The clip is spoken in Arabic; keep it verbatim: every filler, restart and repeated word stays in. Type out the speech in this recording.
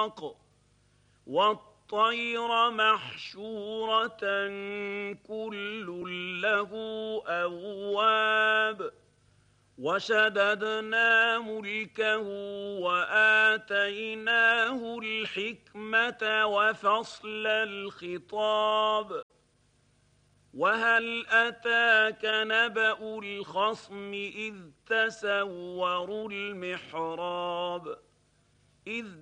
خلق والطير محشورة كل له أواب وشددنا ملكه وآتيناه الحكمة وفصل الخطاب وهل أتاك نبأ الخصم إذ تسوروا المحراب إذ